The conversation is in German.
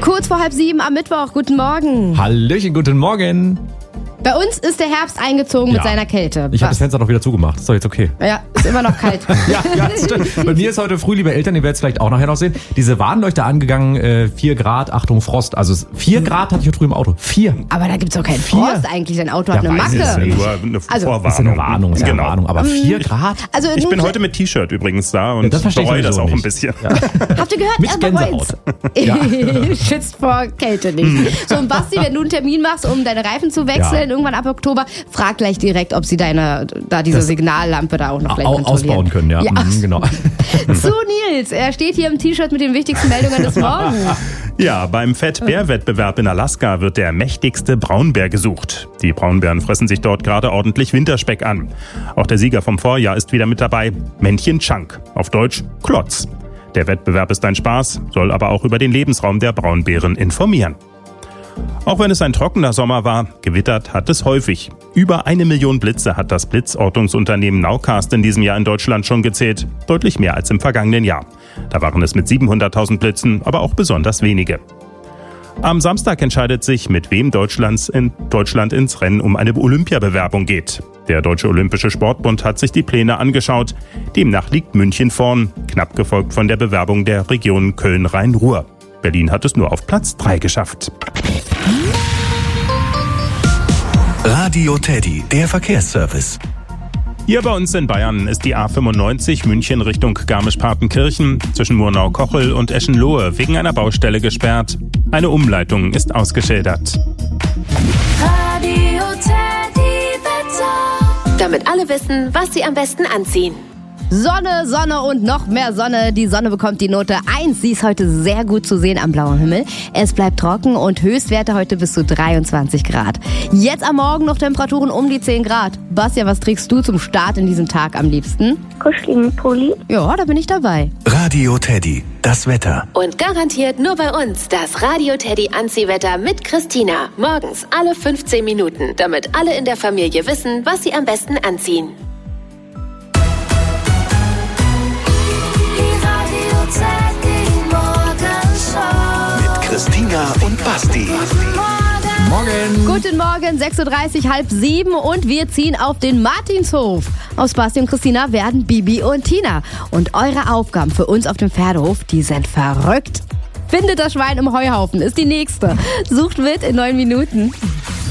Kurz vor 6:30 am Mittwoch. Guten Morgen. Hallöchen, guten Morgen. Bei uns ist der Herbst eingezogen mit seiner Kälte. Ich habe das Fenster doch wieder zugemacht. Ist doch jetzt okay. Ja, ist immer noch kalt. ja, das stimmt. Bei mir ist heute früh, liebe Eltern, ihr werdet es vielleicht auch nachher noch sehen, diese Warnleuchte angegangen, 4 Grad, Achtung, Frost. Also 4 Grad hatte ich heute früh im Auto. 4. Aber da gibt's auch keinen Frost eigentlich. Dein Auto hat eine weiß Macke. ich nicht. Nur eine Vorwarnung. Ist eine Warnung, ist eine Warnung. Aber 4 Grad? Also Ich bin heute mit T-Shirt übrigens da und das verstehe ich bereue das sowieso auch ein nicht. bisschen. Ja. Habt ihr gehört? Mit Er bereut's. Gänsehaut. Schützt vor Kälte nicht. So, und Basti, wenn du einen Termin machst, um deine Reifen zu wechseln, irgendwann ab Oktober, frag gleich direkt, ob sie diese Signallampe da auch noch gleich kontrollieren. Ausbauen können, ja. Genau. Zu Nils, er steht hier im T-Shirt mit den wichtigsten Meldungen des Morgens. Ja, beim Fettbär-Wettbewerb in Alaska wird der mächtigste Braunbär gesucht. Die Braunbären fressen sich dort gerade ordentlich Winterspeck an. Auch der Sieger vom Vorjahr ist wieder mit dabei, Männchen Chunk, auf Deutsch Klotz. Der Wettbewerb ist ein Spaß, soll aber auch über den Lebensraum der Braunbären informieren. Auch wenn es ein trockener Sommer war, gewittert hat es häufig. Über 1 Million Blitze hat das Blitzortungsunternehmen Nowcast in diesem Jahr in Deutschland schon gezählt. Deutlich mehr als im vergangenen Jahr. Da waren es mit 700.000 Blitzen, aber auch besonders wenige. Am Samstag entscheidet sich, mit wem Deutschland ins Rennen um eine Olympiabewerbung geht. Der Deutsche Olympische Sportbund hat sich die Pläne angeschaut. Demnach liegt München vorn, knapp gefolgt von der Bewerbung der Region Köln-Rhein-Ruhr. Berlin hat es nur auf Platz 3 geschafft. Radio Teddy, der Verkehrsservice. Hier bei uns in Bayern ist die A95 München Richtung Garmisch-Partenkirchen zwischen Murnau-Kochel und Eschenlohe wegen einer Baustelle gesperrt. Eine Umleitung ist ausgeschildert. Radio Teddy Wetter. Damit alle wissen, was sie am besten anziehen. Sonne, Sonne und noch mehr Sonne. Die Sonne bekommt die Note 1. Sie ist heute sehr gut zu sehen am blauen Himmel. Es bleibt trocken und Höchstwerte heute bis zu 23 Grad. Jetzt am Morgen noch Temperaturen um die 10 Grad. Bastian, was trägst du zum Start in diesem Tag am liebsten? Kuscheligen Pulli. Ja, da bin ich dabei. Radio Teddy, das Wetter. Und garantiert nur bei uns das Radio Teddy Anziehwetter mit Christina. Morgens alle 15 Minuten, damit alle in der Familie wissen, was sie am besten anziehen. Mit Christina und Basti. Morgen. Guten Morgen, 6:30 Uhr, 6:30 und wir ziehen auf den Martinshof. Aus Basti und Christina werden Bibi und Tina. Und eure Aufgaben für uns auf dem Pferdehof, die sind verrückt. Findet das Schwein im Heuhaufen ist die nächste. Sucht mit in 9 Minuten.